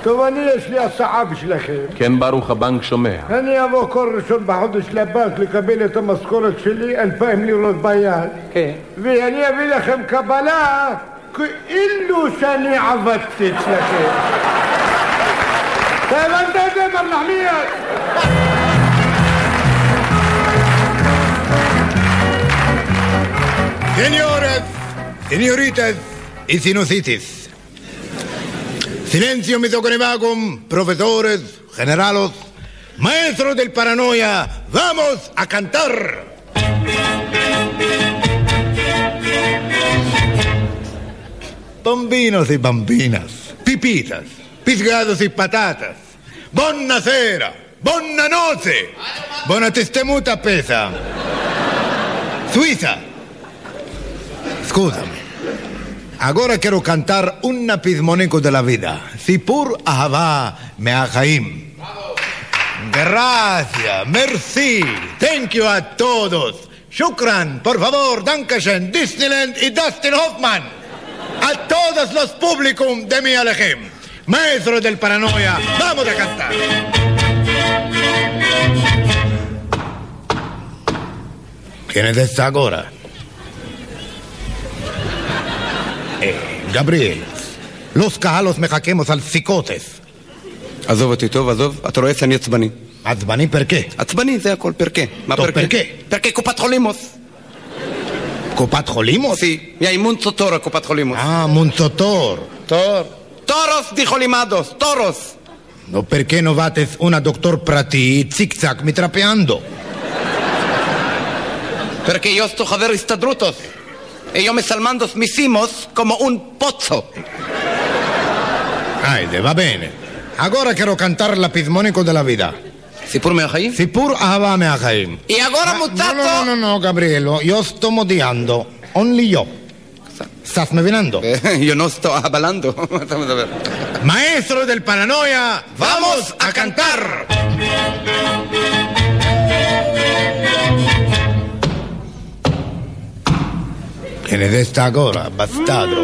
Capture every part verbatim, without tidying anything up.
טוב, אני יש לי הצעה בשבילכם. כן, ברוך, הבנק שומע. אני אבוא כל ראשון בחודש לבנק לקבל את המשכורת שלי, אלפיים לירות ביד. כן. ואני אביא לכם קבלה כאילו שאני עבדתי אצלכם. אתה הבנת את זה, מר נחמיאס? Señores, señoritas y sinusitis. Silencio, mis oconevagum, profesores, generalos, maestros del paranoia, vamos a cantar. Bambinos y bambinas, pipitas, pisgados y patatas, buonasera, buona notte, buona testemuta pesa, Suiza. Scusami, ahora quiero cantar un pismonico de la vida. Sipur ahava me'achaim. Gracias, merci, thank you a todos. Shukran, por favor, dankeschön, Disneyland y Dustin Hoffman. A todos los públicos de mi Alejem. Maestro del paranoia, vamos a cantar. ¿Quién es esta ahora? גבריאל, los קהלות מחכemos על פסיקותס. עזוב אותי טוב, עזוב, אתה רואה שאני עצבני. עצבני פרקה? עצבני, זה הכל, פרקה. מה טוב, פרקה? פרקה. פרקה קופת חולימוס. קופת חולימוס? Sí, y hay mucho toro קופת חולימוס. Ah, mucho tor. Tor. Toros dijo limados, toros. No, perché no vates una doctor prati zig-zag mitrapeando? Perché io sto חבר הסתדרותוס. Ellos me salmando mis himos como un pozzo. Ay, va bene. Ahora quiero cantar la pismonico de la vida. סיפור מהחיים? סיפור אהבה מהחיים. Y ahora muchacho... No, no, no, Gabrielo, yo estoy modiando. Only yo. ¿Estás me vinando? Yo no estoy hablando. Maestro del paranoia, vamos a cantar. ¿Quién es esta ahora, bastardo?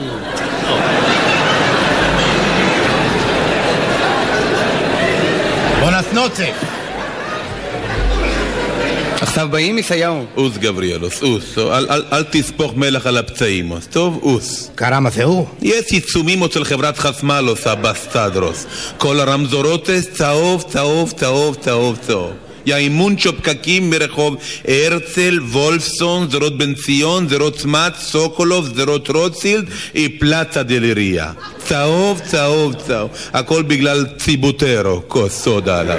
Buenas noches. עכשיו באים ישעיהו. אוס גבריאלוס, אוס. אל, אל, אל תספוך מלח על הפצעים, אז טוב, אוס. קרמה זה הוא? יש עיצומים של חברת חסמלוס, הבסטדרוס. כל הרמזורותס, צהוב, צהוב, צהוב, צהוב, צהוב. יאימון פקקים מרחוב הרצל, וולפסון, זרות בן ציון, זרות צמת, סוקולוב, זרות רוטשילד, פלצה דלריה. צהוב, צהוב, צהוב. הכל בגלל ציבוטרו, כוס סודה עליו.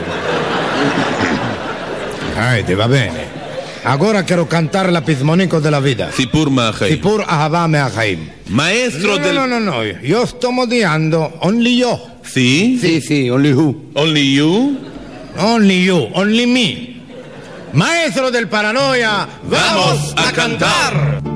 Ay, te va bene. Ahora quiero cantar la pismonico de la vida. סיפור מהחיים. סיפור אהבה מהחיים. Maestro no, del... No, no, no, no. Yo estoy modiando. Only yo. ¿Sí? Sí, sí, only who. Only you? Only you, only me. Maestro del paranoia, vamos a cantar.